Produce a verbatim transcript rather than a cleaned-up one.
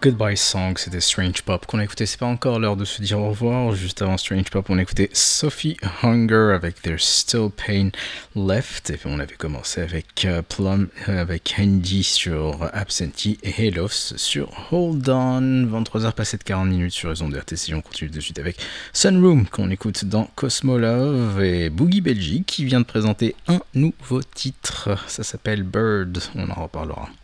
Goodbye Song, c'était Strange Pop qu'on a écouté. C'est pas encore l'heure de se dire au revoir. Juste avant Strange Pop, on a écouté Sophie Hunger avec There's Still Pain Left. Et puis on avait commencé avec uh, Plum, euh, avec Andy sur Absentee et Halos sur Hold On. vingt-trois heures passées de quarante minutes sur les ondes de R T C. On continue de suite avec Sunroom qu'on écoute dans Cosmo Love et Boogie Belgique qui vient de présenter un nouveau titre. Ça s'appelle Bird. On en reparlera.